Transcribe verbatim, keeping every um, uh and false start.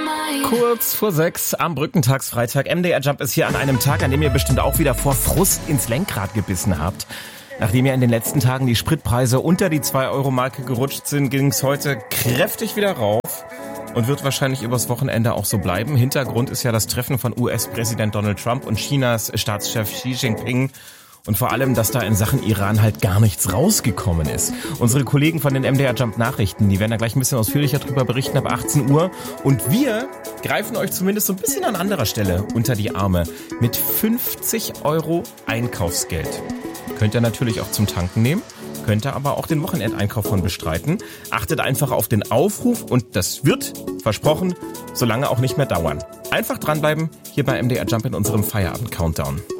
Kurz vor sechs am Brückentagsfreitag. M D R Jump ist hier an einem Tag, an dem ihr bestimmt auch wieder vor Frust ins Lenkrad gebissen habt. Nachdem ja in den letzten Tagen die Spritpreise unter die zwei Euro Marke gerutscht sind, ging es heute kräftig wieder rauf und wird wahrscheinlich übers Wochenende auch so bleiben. Hintergrund ist ja das Treffen von U S-Präsident Donald Trump und Chinas Staatschef Xi Jinping. Und vor allem, dass da in Sachen Iran halt gar nichts rausgekommen ist. Unsere Kollegen von den M D R Jump Nachrichten, die werden da gleich ein bisschen ausführlicher drüber berichten ab achtzehn Uhr. Und wir greifen euch zumindest so ein bisschen an anderer Stelle unter die Arme mit fünfzig Euro Einkaufsgeld. Könnt ihr natürlich auch zum Tanken nehmen, könnt ihr aber auch den Wochenendeinkauf von bestreiten. Achtet einfach auf den Aufruf und das wird, versprochen, so lange auch nicht mehr dauern. Einfach dranbleiben, hier bei M D R Jump in unserem Feierabend-Countdown.